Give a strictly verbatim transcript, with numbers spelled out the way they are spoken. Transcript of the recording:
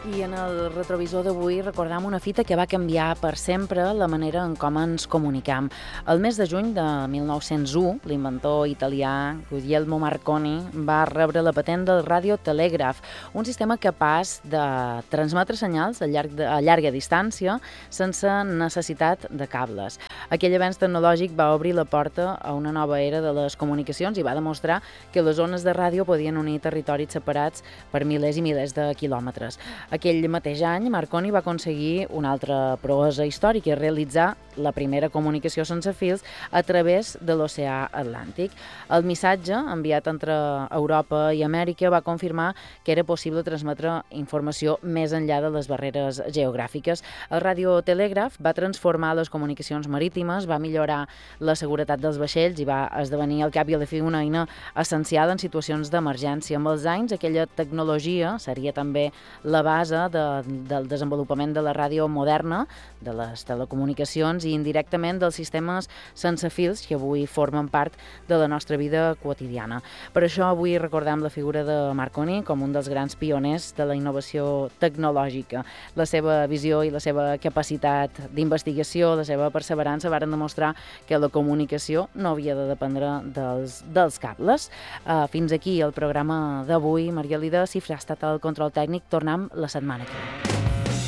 I en el retrovisor d'avui recordam una fita que va canviar per sempre la manera en com ens comunicam. El mes de juny de mil nou-cents u, l'inventor italià Guglielmo Marconi va rebre la patent del radiotelegraf, un sistema capaç de transmetre senyals a, llarg de, a llarga distància sense necessitat de cables. Aquell avenç tecnològic va obrir la porta a una nova era de les comunicacions i va demostrar que les ones de ràdio podien unir territoris separats per milers i milers de quilòmetres. Aquell mateix any, Marconi va aconseguir una altra proesa històrica, realitzar la primera comunicació sense fils a través de l'oceà Atlàntic. El missatge, enviat entre Europa i Amèrica, va confirmar que era possible transmetre informació més enllà de les barreres geogràfiques. El radiotelègraf va transformar les comunicacions marítimes, va millorar la seguretat dels vaixells i va esdevenir al cap i a la fi una eina essencial en situacions d'emergència. Amb els anys, aquella tecnologia seria també la base de, del desenvolupament de la ràdio moderna, de les telecomunicacions i indirectament dels sistemes sense fils que avui formen part de la nostra vida quotidiana. Per això avui recordam la figura de Marconi com un dels grans pioners de la innovació tecnològica. La seva visió i la seva capacitat d'investigació, la seva perseverança varen demostrar que la comunicació no havia de dependre dels, dels cables. Uh, fins aquí el programa d'avui. Maria Lida Cifrà ha estat el control tècnic. Tornem la setmana que ve.